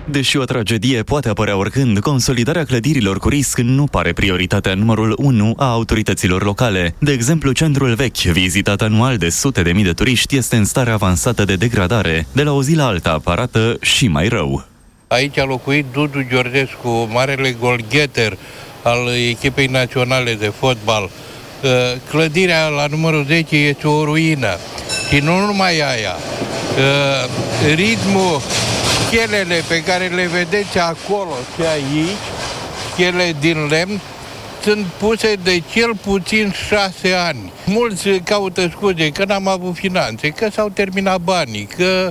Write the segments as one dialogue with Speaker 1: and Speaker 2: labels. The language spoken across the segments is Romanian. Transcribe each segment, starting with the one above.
Speaker 1: Deși o tragedie poate apărea oricând, consolidarea clădirilor cu risc nu pare prioritatea numărul 1 a autorităților locale. De exemplu, centrul vechi, vizitat anual de sute de mii de turiști, este în stare avansată de degradare. De la o zi la alta arată și mai rău.
Speaker 2: Aici a locuit Dudu Georgescu, marele golgheter al echipei naționale de fotbal. Clădirea la numărul 10 este o ruină. Și nu numai aia. Ritmul, schelele pe care le vedeți acolo și aici, schele din lemn, sunt puse de cel puțin 6 ani. Mulți caută scuze că n-am avut finanțe, că s-au terminat banii, că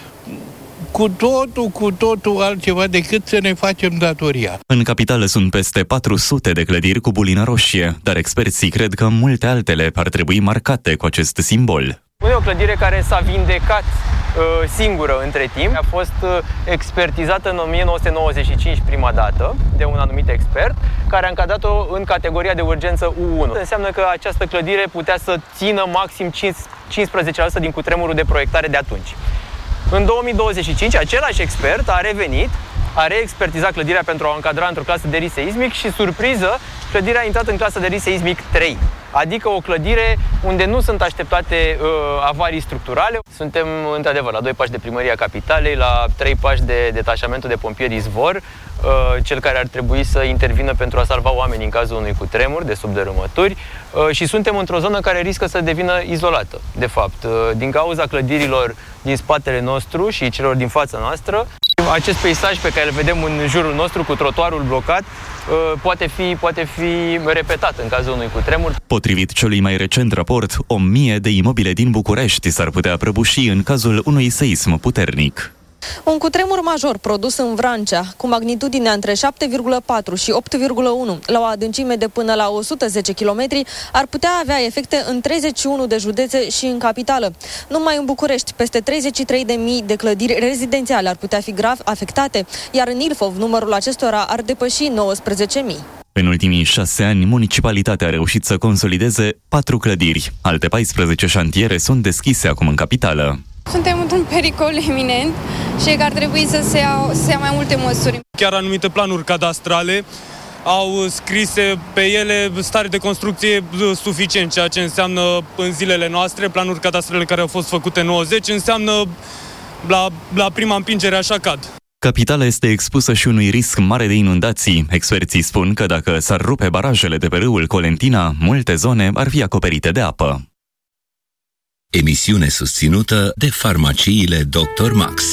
Speaker 2: cu totul altceva decât să ne facem datoria.
Speaker 1: În capitală sunt peste 400 de clădiri cu bulină roșie, dar experții cred că multe altele ar trebui marcate cu acest simbol.
Speaker 3: Nu e o clădire care s-a vindecat singură între timp. A fost expertizată în 1995 prima dată de un anumit expert, care a încadrat-o în categoria de urgență U1. Înseamnă că această clădire putea să țină maxim 15% din cutremurul de proiectare de atunci. În 2025, același expert a revenit, a reexpertizat clădirea pentru a o încadra într-o clasă de risc seismic și, surpriză, clădirea a intrat în clasa de risc seismic 3, adică o clădire unde nu sunt așteptate avarii structurale. Suntem, într-adevăr, la 2 pași de primăria capitalei, la 3 pași de detașamentul de pompieri Izvor, cel care ar trebui să intervină pentru a salva oamenii în cazul unui cutremur de subdărâmături, și suntem într-o zonă care riscă să devină izolată, de fapt, din cauza clădirilor din spatele nostru și celor din fața noastră. Acest peisaj pe care îl vedem în jurul nostru, cu trotuarul blocat, poate fi repetat în cazul unui cutremur.
Speaker 1: Potrivit celui mai recent raport, 1000 de imobile din București s-ar putea prăbuși în cazul unui seism puternic.
Speaker 4: Un cutremur major produs în Vrancea, cu magnitudine între 7,4 și 8,1, la o adâncime de până la 110 km, ar putea avea efecte în 31 de județe și în capitală. Numai în București, peste 33.000 de clădiri rezidențiale ar putea fi grav afectate, iar în Ilfov numărul acestora ar depăși 19.000.
Speaker 1: În ultimii 6 ani, municipalitatea a reușit să consolideze 4 clădiri. Alte 14 șantiere sunt deschise acum în capitală.
Speaker 5: Suntem într-un pericol eminent și că ar trebui să se ia mai multe măsuri.
Speaker 6: Chiar anumite planuri cadastrale au scrise pe ele stare de construcție suficient, ceea ce înseamnă în zilele noastre, planuri cadastrale care au fost făcute în 90, înseamnă la prima împingere așa cad.
Speaker 1: Capitala este expusă și unui risc mare de inundații. Experții spun că dacă s-ar rupe barajele de pe râul Colentina, multe zone ar fi acoperite de apă.
Speaker 7: Emisiune susținută de farmaciile Dr. Max.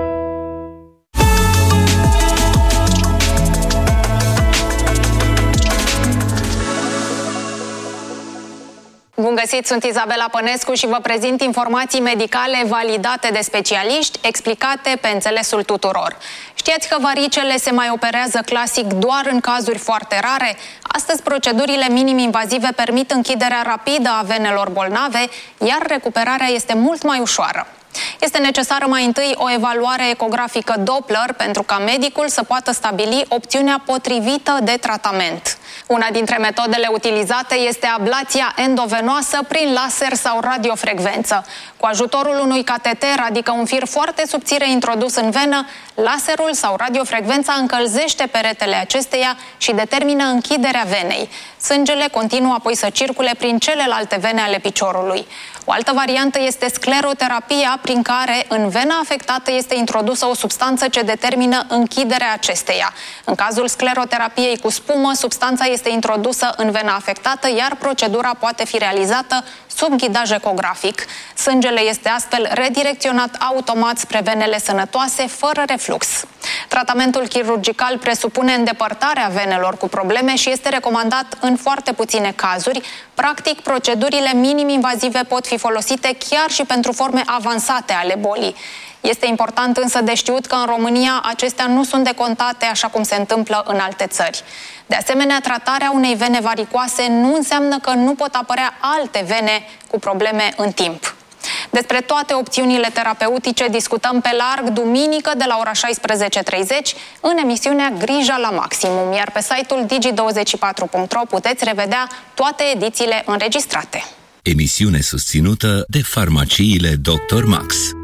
Speaker 8: Bun găsit, sunt Izabela Pănescu și vă prezint informații medicale validate de specialiști, explicate pe înțelesul tuturor. Știați că varicele se mai operează clasic doar în cazuri foarte rare? Astăzi, procedurile minim-invazive permit închiderea rapidă a venelor bolnave, iar recuperarea este mult mai ușoară. Este necesară mai întâi o evaluare ecografică Doppler pentru ca medicul să poată stabili opțiunea potrivită de tratament. Una dintre metodele utilizate este ablația endovenoasă prin laser sau radiofrecvență. Cu ajutorul unui cateter, adică un fir foarte subțire introdus în venă, laserul sau radiofrecvența încălzește peretele acesteia și determină închiderea venei. Sângele continuă apoi să circule prin celelalte vene ale piciorului. O altă variantă este scleroterapia, prin care în vena afectată este introdusă o substanță ce determină închiderea acesteia. În cazul scleroterapiei cu spumă, substanța este introdusă în vena afectată, iar procedura poate fi realizată sub ghidaj ecografic. Sângele este astfel redirecționat automat spre venele sănătoase, fără reflux. Tratamentul chirurgical presupune îndepărtarea venelor cu probleme și este recomandat în foarte puține cazuri. Practic, procedurile minim-invazive pot fi folosite chiar și pentru forme avansate ale bolii. Este important însă de știut că în România acestea nu sunt decontate așa cum se întâmplă în alte țări. De asemenea, tratarea unei vene varicoase nu înseamnă că nu pot apărea alte vene cu probleme în timp. Despre toate opțiunile terapeutice discutăm pe larg duminică de la ora 16:30 în emisiunea Grija la maximum, iar pe site-ul digi24.ro puteți revedea toate edițiile înregistrate.
Speaker 7: Emisiune susținută de farmaciile Dr. Max.